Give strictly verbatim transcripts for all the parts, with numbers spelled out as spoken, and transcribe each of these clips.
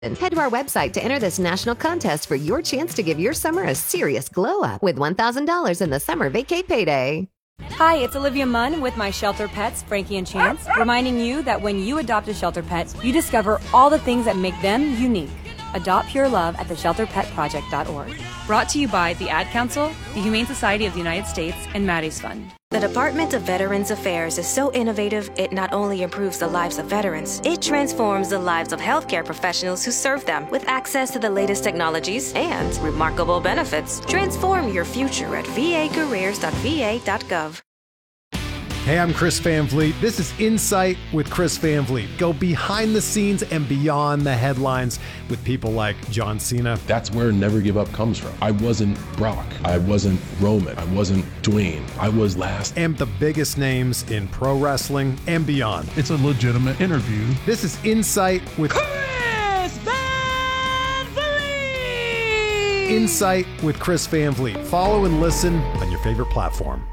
Head to our website to enter this national contest for your chance to give your summer a serious glow up with one thousand dollars in the summer vacay payday. Hi, it's Olivia Munn with my shelter pets, Frankie and Chance, reminding you that when you adopt a shelter pet, you discover all the things that make them unique. Adopt pure love at the shelter pet project dot org. Brought to you by the Ad Council, the Humane Society of the United States, and Maddie's Fund. The Department of Veterans Affairs is so innovative, it not only improves the lives of veterans, it transforms the lives of healthcare professionals who serve them with access to the latest technologies and remarkable benefits. Transform your future at v a careers dot v a dot gov. Hey, I'm Chris Van Vliet. This is Insight with Chris Van Vliet. Go behind the scenes and beyond the headlines with people like John Cena. That's where Never Give Up comes from. I wasn't Brock. I wasn't Roman. I wasn't Dwayne. I was last. And the biggest names in pro wrestling and beyond. It's a legitimate interview. This is Insight with Chris Van Vliet. Insight with Chris Van Vliet. Follow and listen on your favorite platform.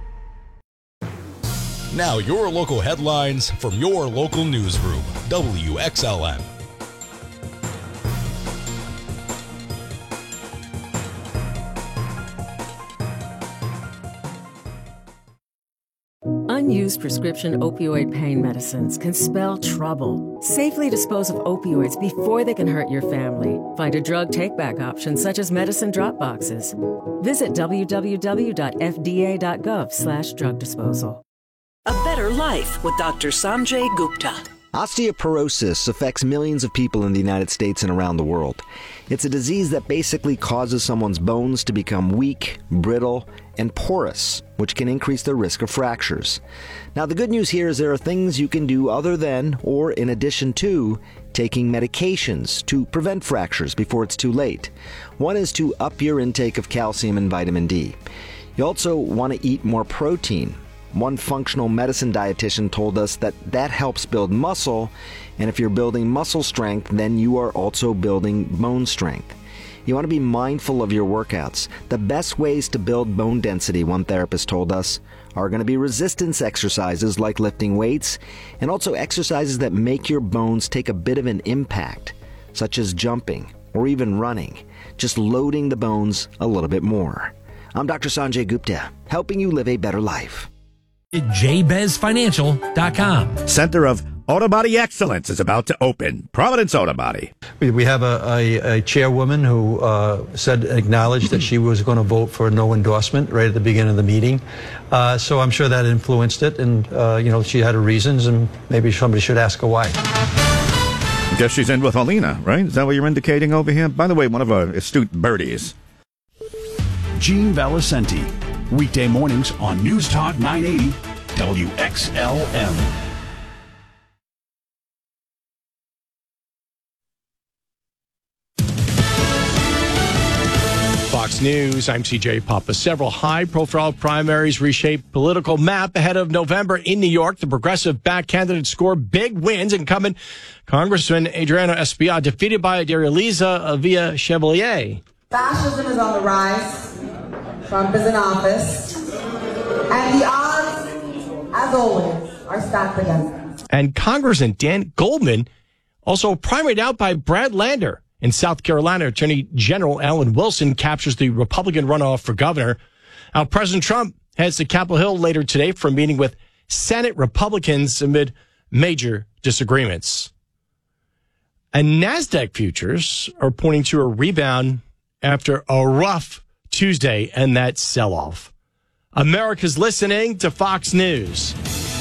Now your local headlines from your local newsroom, W X L M. Unused prescription opioid pain medicines can spell trouble. Safely dispose of opioids before they can hurt your family. Find a drug take-back option such as medicine drop boxes. Visit w w w dot f d a dot gov slash drug disposal. A better life with Doctor Sanjay Gupta. Osteoporosis affects millions of people in the United States and around the world. It's a disease that basically causes someone's bones to become weak, brittle, and porous, which can increase their risk of fractures. Now, the good news here is there are things you can do other than, or in addition to, taking medications to prevent fractures before it's too late. One is to up your intake of calcium and vitamin D. You also want to eat more protein. One functional medicine dietitian told us that that helps build muscle, and if you're building muscle strength, then you are also building bone strength. You want to be mindful of your workouts. The best ways to build bone density, one therapist told us, are going to be resistance exercises like lifting weights, and also exercises that make your bones take a bit of an impact, such as jumping or even running, just loading the bones a little bit more. I'm Doctor Sanjay Gupta, helping you live a better life. j bez financial dot com. Center of Auto Body Excellence is about to open. Providence Auto Body. We, we have a, a, a chairwoman who uh, said, acknowledged that she was going to vote for no endorsement right at the beginning of the meeting. Uh, so I'm sure that influenced it, and uh, you know, she had her reasons, and maybe somebody should ask her why. I guess she's in with Alina, right? Is that what you're indicating over here? By the way, one of our astute birdies. Gene Valicenti. Weekday mornings on News Talk nine eighty W X L M. Fox News, I'm C J Papa. Several high-profile primaries reshape political map ahead of November in New York. The progressive-backed candidates score big wins. Incumbent Congressman Adriano Espaillat defeated by Adrieliza Avila-Chevalier. Fascism is on the rise. Trump is in office, and the odds, as always, are stacked against him. And Congressman Dan Goldman also primaried out by Brad Lander. In South Carolina, Attorney General Alan Wilson captures the Republican runoff for governor. Now, President Trump heads to Capitol Hill later today for a meeting with Senate Republicans amid major disagreements. And NASDAQ futures are pointing to a rebound after a rough Tuesday and that sell-off. America's listening to Fox News.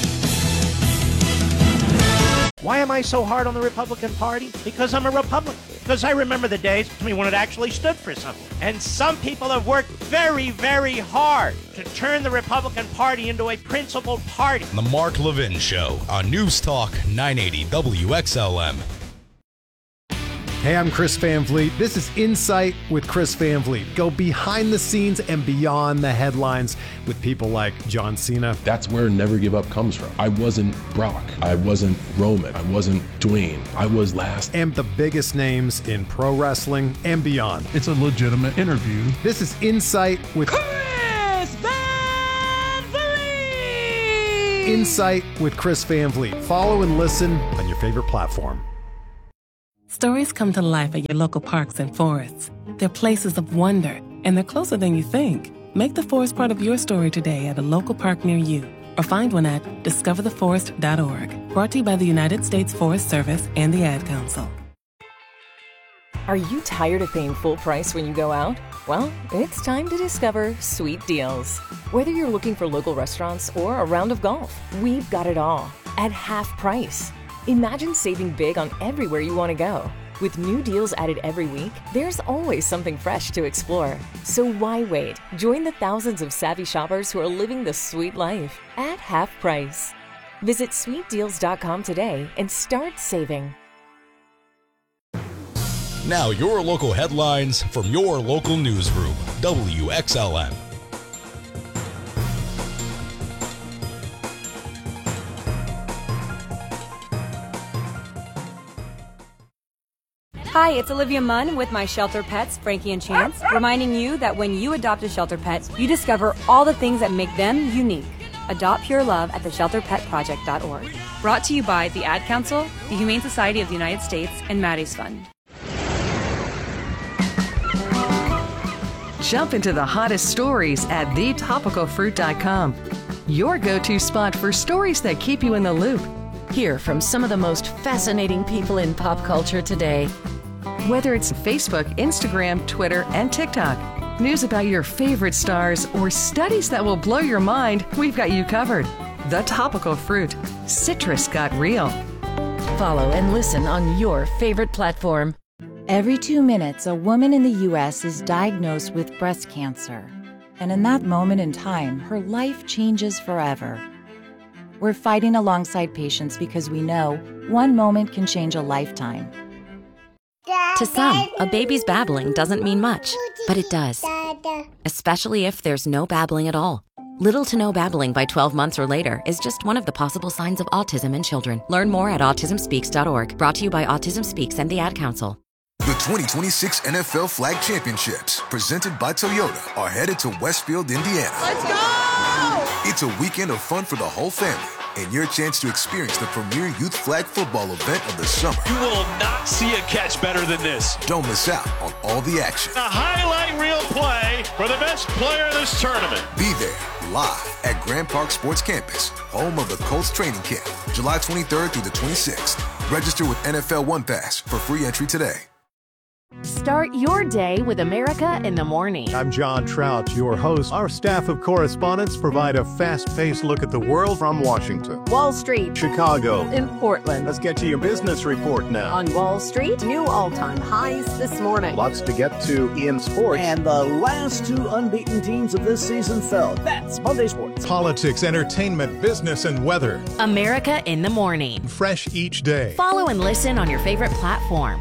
Why am I so hard on the Republican Party? Because I'm a Republican. Because I remember the days I mean, when it actually stood for something. And some people have worked very, very hard to turn the Republican Party into a principled party. The Mark Levin Show on News Talk nine eighty W X L M. Hey, I'm Chris Van Vliet. This is Insight with Chris Van Vliet. Go behind the scenes and beyond the headlines with people like John Cena. That's where Never Give Up comes from. I wasn't Brock. I wasn't Roman. I wasn't Dwayne. I was last. And the biggest names in pro wrestling and beyond. It's a legitimate interview. This is Insight with Chris Van Vliet. Insight with Chris Van Vliet. Follow and listen on your favorite platform. Stories come to life at your local parks and forests. They're places of wonder, and they're closer than you think. Make the forest part of your story today at a local park near you, or find one at discover the forest dot org. Brought to you by the United States Forest Service and the Ad Council. Are you tired of paying full price when you go out? Well, it's time to discover Sweet Deals. Whether you're looking for local restaurants or a round of golf, we've got it all at half price. Imagine saving big on everywhere you want to go. With new deals added every week, there's always something fresh to explore. So why wait? Join the thousands of savvy shoppers who are living the sweet life at half price. Visit sweet deals dot com today and start saving. Now your local headlines from your local newsroom, W X L M. Hi, it's Olivia Munn with my shelter pets, Frankie and Chance, reminding you that when you adopt a shelter pet, you discover all the things that make them unique. Adopt pure love at the shelter pet project dot org. Brought to you by the Ad Council, the Humane Society of the United States, and Maddie's Fund. Jump into the hottest stories at the topical fruit dot com. Your go-to spot for stories that keep you in the loop. Hear from some of the most fascinating people in pop culture today. Whether it's Facebook, Instagram, Twitter, and TikTok, news about your favorite stars, or studies that will blow your mind, we've got you covered. The Topical Fruit. Citrus got real. Follow and listen on your favorite platform. Every two minutes, a woman in the U S is diagnosed with breast cancer. And in that moment in time, her life changes forever. We're fighting alongside patients because we know one moment can change a lifetime. To some, a baby's babbling doesn't mean much, but it does. Especially if there's no babbling at all. Little to no babbling by twelve months or later is just one of the possible signs of autism in children. Learn more at autism speaks dot org. Brought to you by Autism Speaks and the Ad Council. The twenty twenty-six N F L Flag Championships, presented by Toyota, are headed to Westfield, Indiana. Let's go! It's a weekend of fun for the whole family, and your chance to experience the premier youth flag football event of the summer. You will not see a catch better than this. Don't miss out on all the action. A highlight reel play for the best player of this tournament. Be there, live at Grand Park Sports Campus, home of the Colts training camp, July twenty-third through the twenty-sixth. Register with N F L One Pass for free entry today. Start your day with America in the Morning. I'm John Trout, your host. Our staff of correspondents provide a fast-paced look at the world from Washington, Wall Street, Chicago, in Portland. Let's get to your business report now. On Wall Street, new all-time highs this morning. Lots to get to in sports. And the last two unbeaten teams of this season fell. That's Monday Sports. Politics, entertainment, business, and weather. America in the Morning. Fresh each day. Follow and listen on your favorite platform.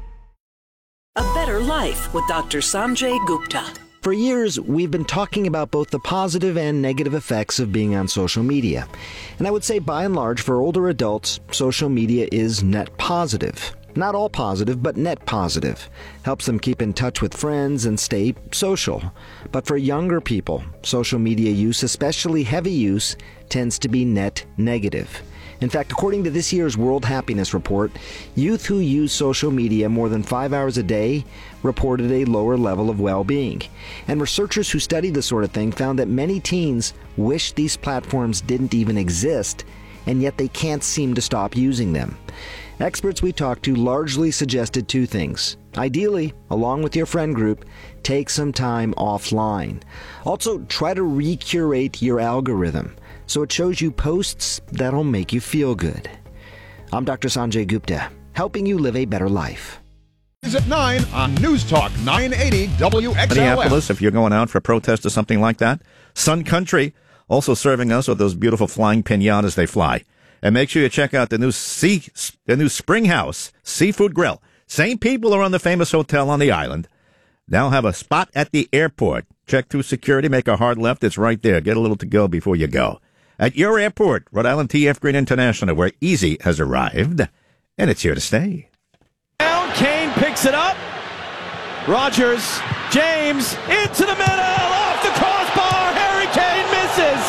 A Better Life with Doctor Sanjay Gupta. For years, we've been talking about both the positive and negative effects of being on social media. And I would say by and large, for older adults, social media is net positive. Not all positive, but net positive. Helps them keep in touch with friends and stay social. But for younger people, social media use, especially heavy use, tends to be net negative. In fact, according to this year's World Happiness Report, youth who use social media more than five hours a day reported a lower level of well-being. And researchers who study this sort of thing found that many teens wish these platforms didn't even exist, and yet they can't seem to stop using them. Experts we talked to largely suggested two things. Ideally, along with your friend group, take some time offline. Also, try to recurate your algorithm so it shows you posts that'll make you feel good. I'm Doctor Sanjay Gupta, helping you live a better life. Is at nine on News Talk nine eighty W X L M. Minneapolis, if you're going out for a protest or something like that. Sun Country, also serving us with those beautiful flying piñatas they fly. And make sure you check out the new sea, the new Spring House Seafood Grill. Same people are on the famous hotel on the island. Now have a spot at the airport. Check through security, make a hard left. It's right there. Get a little to go before you go. At your airport, Rhode Island T F Green International, where Easy has arrived, and it's here to stay. Down, Kane picks it up. Rogers, James, into the middle, off the crossbar. Harry Kane misses.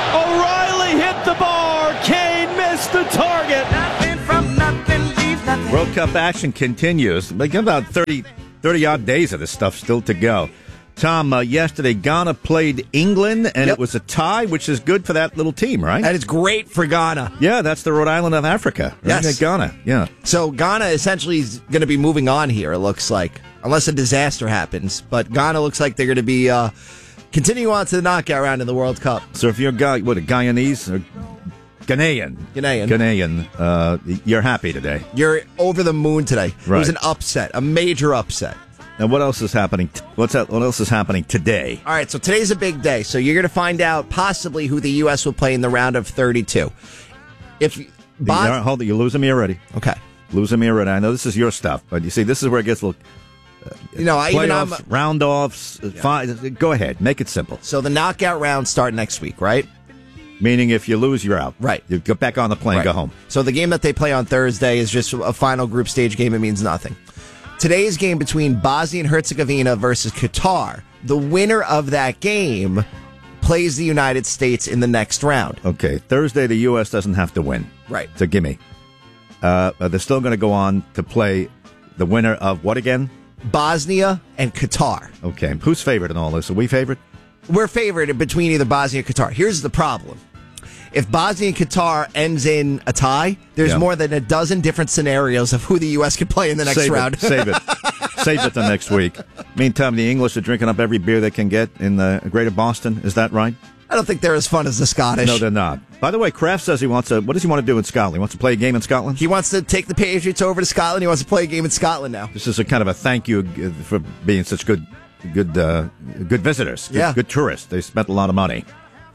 O'Reilly hit the bar. Kane missed the target. Nothing from nothing, leave nothing. World Cup action continues. We got about thirty, thirty-odd days of this stuff still to go. Tom, uh, yesterday Ghana played England, and yep. it was a tie, which is good for that little team, right? And it's great for Ghana. Yeah, that's the Rhode Island of Africa. Right? Yes. Ghana, yeah. So Ghana essentially is going to be moving on here, it looks like, unless a disaster happens. But Ghana looks like they're going to be uh, continuing on to the knockout round in the World Cup. So if you're a guy, what, a Guyanese or Ghanaian? Ghanaian. Ghanaian. Uh, you're happy today. You're over the moon today. Right. It was an upset, a major upset. Now, what else is happening? T- what's that? What else is happening today? All right, so today's a big day. So you're going to find out possibly who the U S will play in the round of thirty-two. If Bos- you, hold it, you're losing me already. Okay, losing me already. I know this is your stuff, but you see, this is where it gets a little. Uh, you know, I even I'm, round offs. Yeah. Fine. Go ahead, make it simple. So the knockout rounds start next week, right? Meaning, if you lose, you're out. Right. You get back on the plane, right. Go home. So the game that they play on Thursday is just a final group stage game. It means nothing. Today's game between Bosnia and Herzegovina versus Qatar. The winner of that game plays the United States in the next round. Okay. Thursday, the U S doesn't have to win. Right. So gimme. Uh, they're still going to go on to play the winner of what again? Bosnia and Qatar. Okay. Who's favored in all this? Are we favored? We're favored between either Bosnia and Qatar. Here's the problem. If Bosnia and Qatar ends in a tie, there's yeah. more than a dozen different scenarios of who the U S could play in the next save round. It, save it. Save it to next week. Meantime, the English are drinking up every beer they can get in the greater Boston. Is that right? I don't think they're as fun as the Scottish. No, they're not. By the way, Kraft says he wants to. What does he want to do in Scotland? He wants to play a game in Scotland? He wants to take the Patriots over to Scotland. He wants to play a game in Scotland now. This is a kind of a thank you for being such good good, uh, good visitors. Good, yeah. good tourists. They spent a lot of money.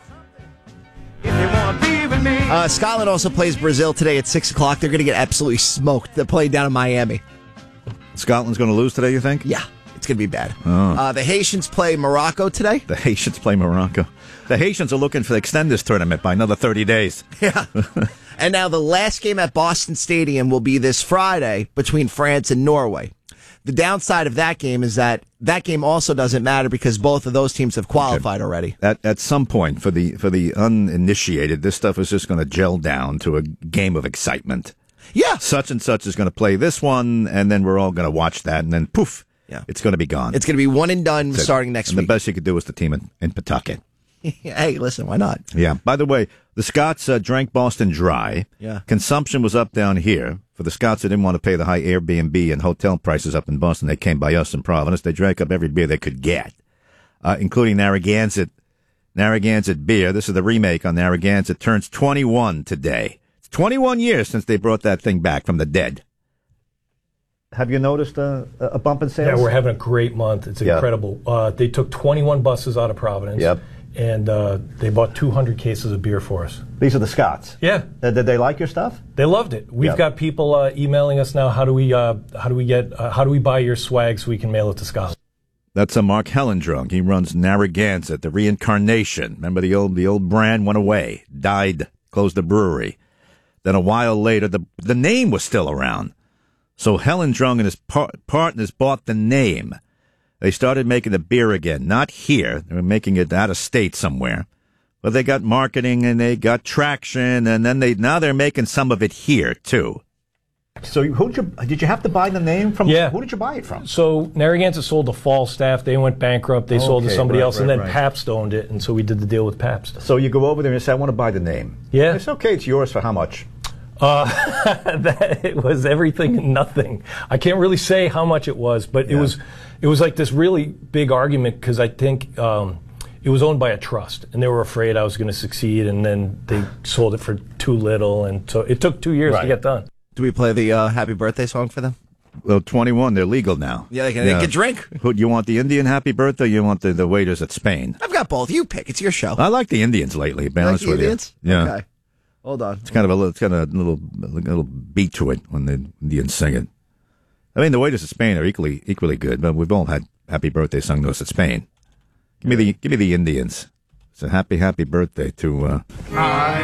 Uh, Scotland also plays Brazil today at six o'clock. They're going to get absolutely smoked. They're playing down in Miami. Scotland's going to lose today, you think? Yeah, it's going to be bad. Oh. Uh, the Haitians play Morocco today. The Haitians play Morocco. The Haitians are looking to extend this tournament by another thirty days. Yeah. And now the last game at Boston Stadium will be this Friday between France and Norway. The downside of that game is that that game also doesn't matter because both of those teams have qualified okay. already. At at some point, for the for the uninitiated, this stuff is just going to gel down to a game of excitement. Yeah. Such and such is going to play this one, and then we're all going to watch that, and then poof, yeah. it's going to be gone. It's going to be one and done so, starting next and week. The best you could do is the team in, in Pawtucket. Hey, listen, why not? Yeah. By the way, the Scots uh, drank Boston dry. Yeah. Consumption was up down here. For the Scots that didn't want to pay the high Airbnb and hotel prices up in Boston, they came by us in Providence. They drank up every beer they could get, uh, including Narragansett, Narragansett beer. This is the remake on Narragansett. Turns twenty-one today. It's twenty-one years since they brought that thing back from the dead. Have you noticed a, a bump in sales? Yeah, we're having a great month. It's yep. incredible. Uh, they took twenty-one buses out of Providence. Yep. And uh, they bought two hundred cases of beer for us. These are the Scots. Yeah. Uh, did they like your stuff? They loved it. We've yep. got people uh, emailing us now. How do we? Uh, how do we get? Uh, how do we buy your swag so we can mail it to Scotland? That's a Mark Hellendrunk. He runs Narragansett, the reincarnation. Remember the old the old brand went away, died, closed the brewery. Then a while later, the the name was still around. So Hellendrunk and his par- partners bought the name. They started making the beer again, not here. They were making it out of state somewhere. But they got marketing and they got traction, and then they now they're making some of it here too. So who did you did you have to buy the name from? Yeah. Who did you buy it from? So Narragansett sold to Falstaff. They went bankrupt. They okay, sold to somebody right, else, right, and then right. Pabst owned it, and so we did the deal with Pabst. So you go over there and say, "I want to buy the name." Yeah, it's okay. It's yours for how much? Uh, that, it was everything and nothing. I can't really say how much it was, but yeah. it was it was like this really big argument because I think um, it was owned by a trust, and they were afraid I was going to succeed, and then they sold it for too little, and so it took two years right. to get done. Do we play the uh, happy birthday song for them? Well, twenty-one, they're legal now. Yeah, they can, yeah. they can drink. Who, you want the Indian happy birthday or you want the, the waiters at Spain? I've got both. You pick. It's your show. I like the Indians lately, to be honest like the with Indians? you. Yeah. Okay. Hold on. It's kind of a little, it's got a little, a little beat to it when the Indians sing it. I mean, the waiters at Spain are equally, equally good, but we've all had happy birthday sung to us at Spain. Give me the, give me the Indians. It's a happy, happy birthday to. Uh,